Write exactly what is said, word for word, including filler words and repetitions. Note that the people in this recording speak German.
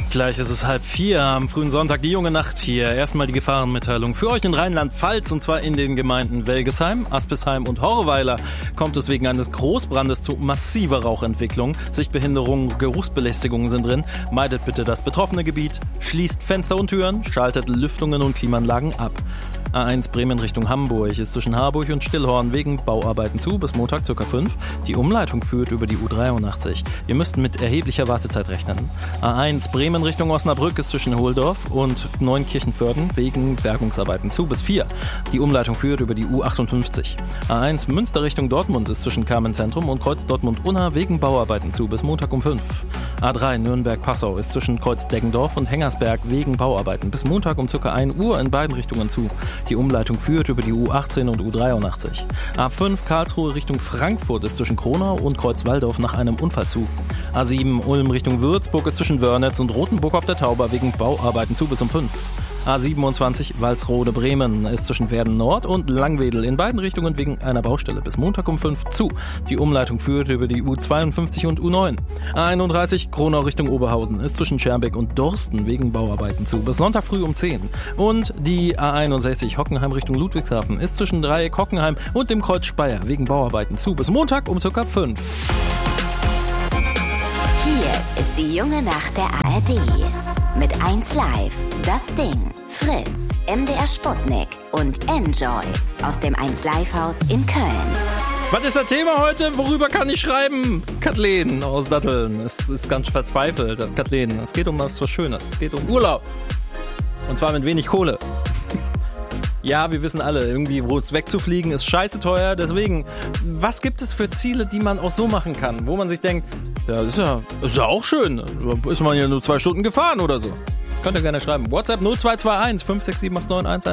Gleich ist es halb vier am frühen Sonntag, die junge Nacht hier. Erstmal die Gefahrenmitteilung für euch in Rheinland-Pfalz, und zwar in den Gemeinden Welgesheim, Aspesheim und Horweiler kommt es wegen eines Großbrandes zu massiver Rauchentwicklung. Sichtbehinderungen, Geruchsbelästigungen sind drin. Meidet bitte das betroffene Gebiet, schließt Fenster und Türen, schaltet Lüftungen und Klimaanlagen ab. A eins Bremen Richtung Hamburg ist zwischen Harburg und Stillhorn wegen Bauarbeiten zu, bis Montag ca. fünf. Die Umleitung führt über die U dreiundachtzig. Ihr müsst mit erheblicher Wartezeit rechnen. A eins Bremen Richtung Osnabrück ist zwischen Hohldorf und Neunkirchenvörden wegen Bergungsarbeiten zu, bis vier. Die Umleitung führt über die U achtundfünfzig. A eins Münster Richtung Dortmund ist zwischen Carmenzentrum und Kreuz Dortmund-Unna wegen Bauarbeiten zu, bis Montag um fünf. A drei Nürnberg-Passau ist zwischen Kreuz Deggendorf und Hengersberg wegen Bauarbeiten bis Montag um ca. ein Uhr in beiden Richtungen zu. Die Umleitung führt über die U achtzehn und U dreiundachtzig. A fünf Karlsruhe Richtung Frankfurt ist zwischen Kronau und Kreuzwaldorf nach einem Unfall zu. A sieben Ulm Richtung Würzburg ist zwischen Wörnitz und Rothenburg auf der Tauber wegen Bauarbeiten zu, bis um fünf. A siebenundzwanzig Walsrode Bremen ist zwischen Werden Nord und Langwedel in beiden Richtungen wegen einer Baustelle bis Montag um fünf zu. Die Umleitung führt über die U zweiundfünfzig und U neun. A einunddreißig Kronau Richtung Oberhausen ist zwischen Schermbeck und Dorsten wegen Bauarbeiten zu, bis Sonntag früh um zehn. Und die A einundsechzig Hockenheim Richtung Ludwigshafen ist zwischen Dreieck Hockenheim und dem Kreuz Speyer wegen Bauarbeiten zu, bis Montag um ca. fünf. Hier ist die junge Nacht der A R D. Mit eins Live, Das Ding, Fritz, M D R Sputnik und Enjoy aus dem eins Live Haus in Köln. Was ist das Thema heute? Worüber kann ich schreiben? Kathleen aus Datteln. Es ist ganz verzweifelt, das Kathleen. Es geht um was Schönes. Es geht um Urlaub. Und zwar mit wenig Kohle. Ja, wir wissen alle, irgendwie, wo es wegzufliegen, ist scheiße teuer. Deswegen, was gibt es für Ziele, die man auch so machen kann? Wo man sich denkt, ja, das ist ja, das ist ja auch schön. Ist man ja nur zwei Stunden gefahren oder so. Könnt ihr gerne schreiben. WhatsApp null zwei zwei eins fünf sechs sieben acht neun eins eins.